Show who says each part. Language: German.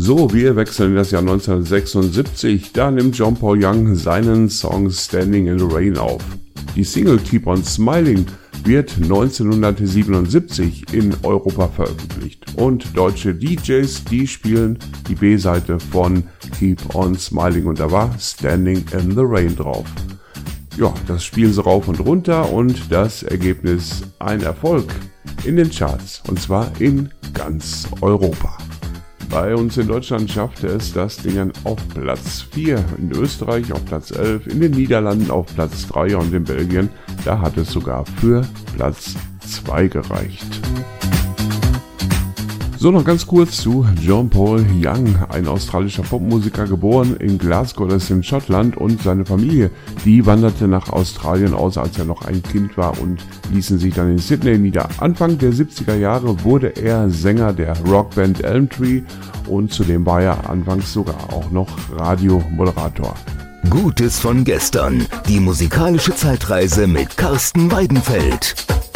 Speaker 1: So, wir wechseln in das Jahr 1976. Da nimmt John Paul Young seinen Song Standing in the Rain auf. Die Single Keep on Smiling wird 1977 in Europa veröffentlicht. Und deutsche DJs, die spielen die B-Seite von Keep on Smiling und da war Standing in the Rain drauf. Ja, das spielen sie rauf und runter und das Ergebnis ein Erfolg in den Charts und zwar in ganz Europa. Bei uns in Deutschland schaffte es das Ding auf Platz 4, in Österreich auf Platz 11, in den Niederlanden auf Platz 3 und in Belgien, da hat es sogar für Platz 2 gereicht. So, noch ganz kurz zu John Paul Young, ein australischer Popmusiker, geboren in Glasgow, das ist in Schottland, und seine Familie, die wanderte nach Australien aus, als er noch ein Kind war und ließen sich dann in Sydney nieder. Anfang der 70er Jahre wurde er Sänger der Rockband Elm Tree und zudem war er anfangs sogar auch noch Radiomoderator.
Speaker 2: Gutes von gestern, die musikalische Zeitreise mit Carsten Weidenfeld.